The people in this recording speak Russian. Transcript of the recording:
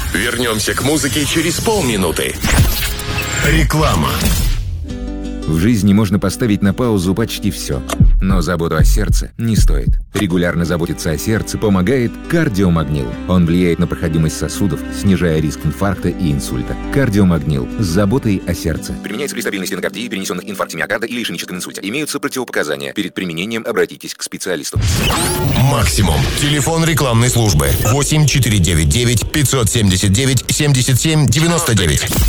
Вернемся к музыке через полминуты. Реклама. В жизни можно поставить на паузу почти все, но заботу о сердце не стоит. Регулярно заботиться о сердце помогает кардиомагнил. Он влияет на проходимость сосудов, снижая риск инфаркта и инсульта. Кардиомагнил с заботой о сердце. Применяется при стабильной стенокардии, перенесенных инфаркте миокарда или ишемическом инсульте. Имеются противопоказания. Перед применением обратитесь к специалисту. Максимум. Телефон рекламной службы 8499 579 77 99.